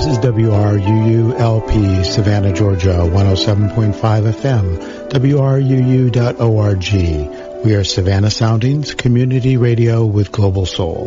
This is WRUU-LP, Savannah, Georgia, 107.5 FM, WRUU.org. We are Savannah Soundings, community radio with global soul.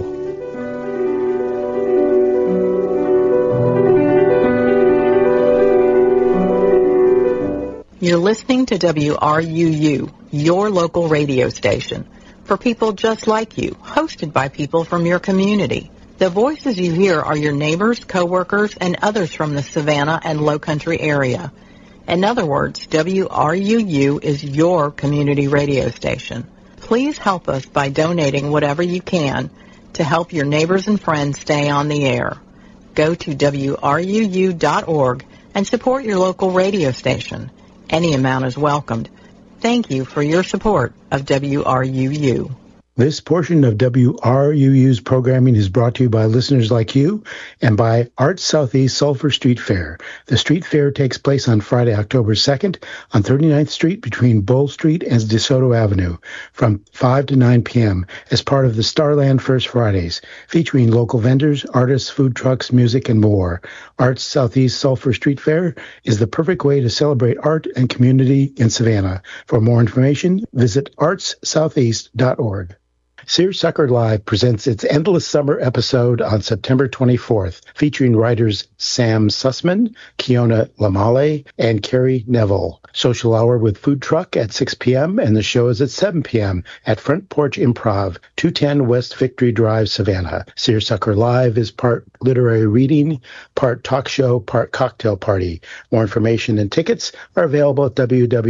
You're listening to WRUU, your local radio station, for people just like you, hosted by people from your community. The voices you hear are your neighbors, coworkers, and others from the Savannah and Lowcountry area. In other words, WRUU is your community radio station. Please help us by donating whatever you can to help your neighbors and friends stay on the air. Go to WRUU.org and support your local radio station. Any amount is welcomed. Thank you for your support of WRUU. This portion of WRUU's programming is brought to you by listeners like you and by Arts Southeast Sulphur Street Fair. The street fair takes place on Friday, October 2nd on 39th Street between Bull Street and DeSoto Avenue from 5 to 9 p.m. as part of the Starland First Fridays, featuring local vendors, artists, food trucks, music, and more. Arts Southeast Sulphur Street Fair is the perfect way to celebrate art and community in Savannah. For more information, visit artssoutheast.org. Seersucker Live presents its Endless Summer episode on September 24th, featuring writers Sam Sussman, Kiona Lamale, and Carrie Neville. Social hour with food truck at 6 p.m., and the show is at 7 p.m. at Front Porch Improv, 210 West Victory Drive, Savannah. Seersucker Live is part literary reading, part talk show, part cocktail party. More information and tickets are available at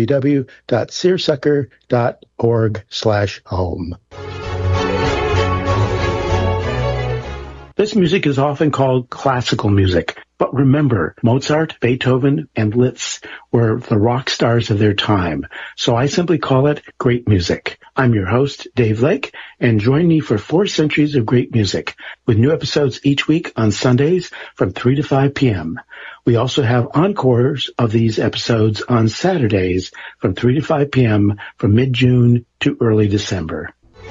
www.seersucker.org/home. This music is often called classical music, but remember, Mozart, Beethoven, and Liszt were the rock stars of their time, so I simply call it great music. I'm your host, Dave Lake, and join me for 4 centuries of great music, with new episodes each week on Sundays from 3 to 5 p.m. We also have encores of these episodes on Saturdays from 3 to 5 p.m. from mid-June to early December.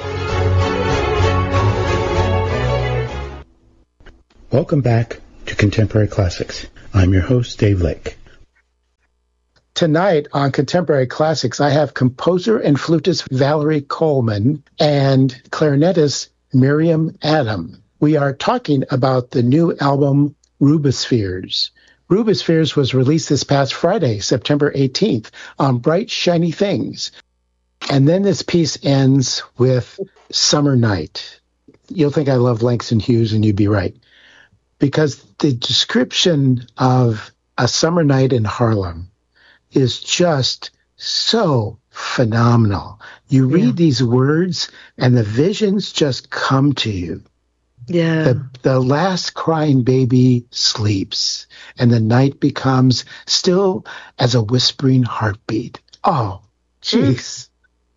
Welcome back to Contemporary Classics. I'm your host, Dave Lake. Tonight on Contemporary Classics, I have composer and flutist Valerie Coleman and clarinetist Miriam Adam. We are talking about the new album, Rubispheres. Rubispheres was released this past Friday, September 18th, on Bright Shiny Things. And then this piece ends with Summer Night. You'll think I love Langston Hughes, and you'd be right. Because the description of a summer night in Harlem is just so phenomenal. You read these words and the visions just come to you. Yeah. The last crying baby sleeps and the night becomes still as a whispering heartbeat. Oh, jeez.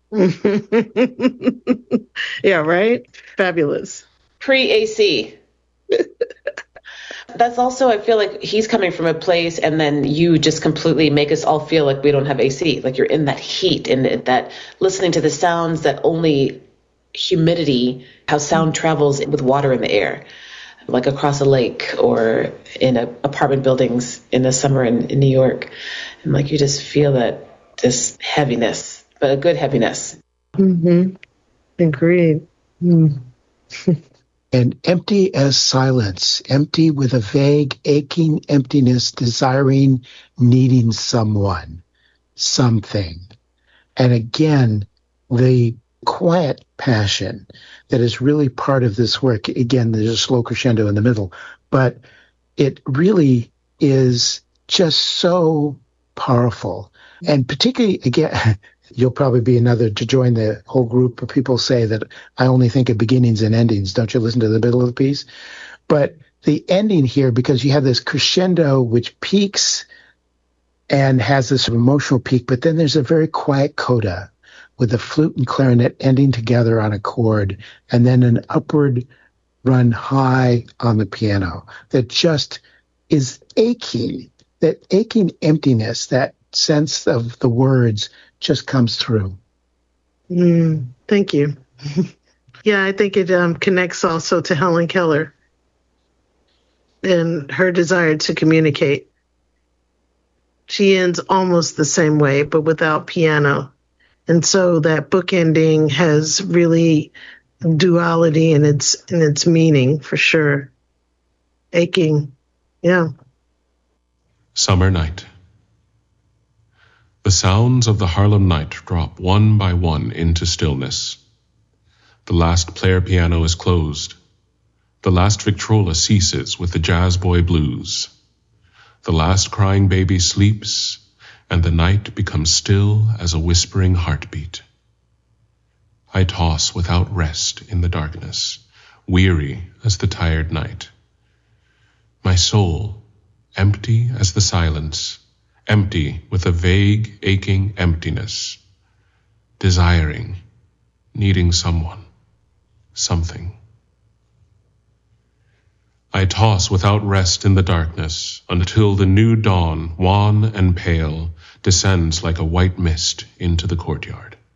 Yeah, right? Fabulous. Pre-AC. That's also, I feel like he's coming from a place, and then you just completely make us all feel like we don't have AC. Like you're in that heat and that listening to the sounds that only humidity, how sound travels with water in the air, like across a lake or in apartment buildings in the summer in New York. And like you just feel that this heaviness, but a good heaviness. Mm-hmm. Agreed. Mm. And empty as silence, empty with a vague, aching emptiness, desiring, needing someone, something. And again, the quiet passion that is really part of this work. Again, there's a slow crescendo in the middle, but it really is just so powerful. And particularly, again, you'll probably be another to join the whole group of people say that I only think of beginnings and endings. Don't you listen to the middle of the piece? But the ending here, because you have this crescendo which peaks and has this emotional peak, but then there's a very quiet coda with the flute and clarinet ending together on a chord, and then an upward run high on the piano that just is aching, that aching emptiness, that sense of the words just comes through. Thank you. Yeah, I think it connects also to Helen Keller. and her desire to communicate. She ends almost the same way, but without piano. And so that book ending has really duality in its meaning, for sure. Aching. Yeah. Summer night. The sounds of the Harlem night drop one by one into stillness. The last player piano is closed. The last Victrola ceases with the jazz boy blues. The last crying baby sleeps, and the night becomes still as a whispering heartbeat. I toss without rest in the darkness, weary as the tired night. My soul, empty as the silence, empty with a vague, aching emptiness, desiring, needing someone, something. I toss without rest in the darkness until the new dawn, wan and pale, descends like a white mist into the courtyard.